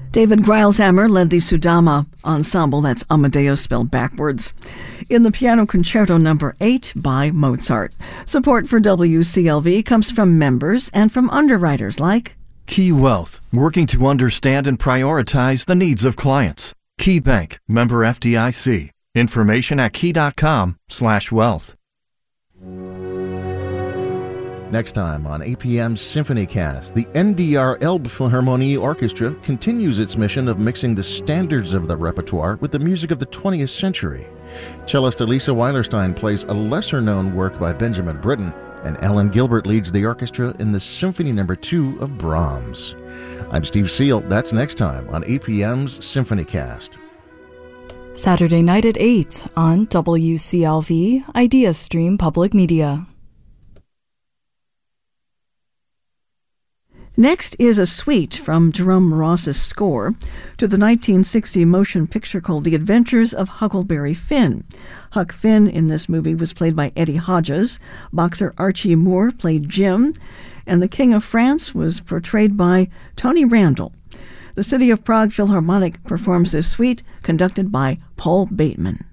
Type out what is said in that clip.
David Greilshammer led the Sudama ensemble, that's Amadeus spelled backwards, in the Piano Concerto No. 8 by Mozart. Support for WCLV comes from members and from underwriters like Key Wealth, working to understand and prioritize the needs of clients. Key Bank, member FDIC. Information at key.com/wealth. Next time on APM's SymphonyCast, the NDR Elbphilharmonie Orchestra continues its mission of mixing the standards of the repertoire with the music of the 20th century. Cellist Elisa Weilerstein plays a lesser-known work by Benjamin Britten, and Ellen Gilbert leads the orchestra in the Symphony No. 2 of Brahms. I'm Steve Seal. That's next time on APM's SymphonyCast. Saturday night at 8 on WCLV IdeaStream Public Media. Next is a suite from Jerome Ross's score to the 1960 motion picture called The Adventures of Huckleberry Finn. Huck Finn in this movie was played by Eddie Hodges. Boxer Archie Moore played Jim, and the King of France was portrayed by Tony Randall. The City of Prague Philharmonic performs this suite, conducted by Paul Bateman.